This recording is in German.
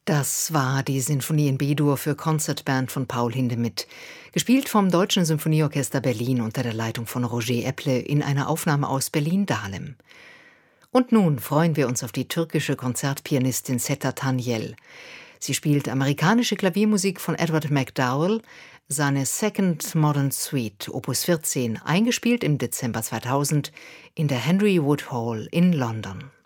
Das war die Sinfonie in B-Dur für Concertband von Paul Hindemith, gespielt vom Deutschen Symphonieorchester Berlin unter der Leitung von Roger Epple in einer Aufnahme aus Berlin-Dahlem. Und nun freuen wir uns auf die türkische Konzertpianistin Seta Tanyel. Sie spielt amerikanische Klaviermusik von Edward McDowell, seine Second Modern Suite, Opus 14, eingespielt im Dezember 2000 in der Henry Wood Hall in London.